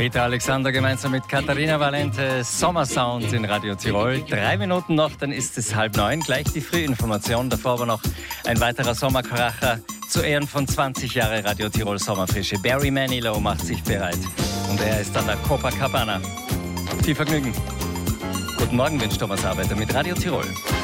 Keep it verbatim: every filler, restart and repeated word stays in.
Peter Alexander gemeinsam mit Katharina Valente, Sommersound in Radio Tirol. Drei Minuten noch, dann ist es halb neun. Gleich die Frühinformation, davor aber noch ein weiterer Sommerkracher zu Ehren von zwanzig Jahre Radio Tirol Sommerfrische. Barry Manilow macht sich bereit und er ist an der Copacabana. Viel Vergnügen. Guten Morgen, wünscht Thomas Arbeiter mit Radio Tirol.